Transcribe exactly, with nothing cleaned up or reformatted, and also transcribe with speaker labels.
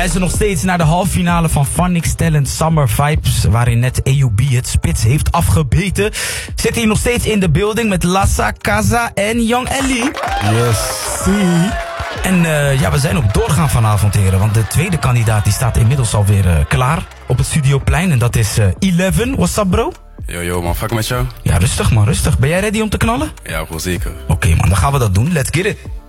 Speaker 1: En ze nog steeds naar de halve finale van Phonics Talent Summer Vibes, waarin net A U B het spits heeft afgebeten. Zit hier nog steeds in de building met Lassa, Kaza en Young Ellie.
Speaker 2: Yes.
Speaker 1: See. En uh, ja, we zijn ook doorgaan vanavond, heren. Want de tweede kandidaat die staat inmiddels alweer uh, klaar op het Studioplein. En dat is uh, Eleven. What's up, bro?
Speaker 3: Yo, yo, man. Fuck met jou?
Speaker 1: Ja, rustig, man. Rustig. Ben jij ready om te knallen?
Speaker 3: Ja, bro, zeker.
Speaker 1: Oké, okay, man. Dan gaan we dat doen. Let's get it.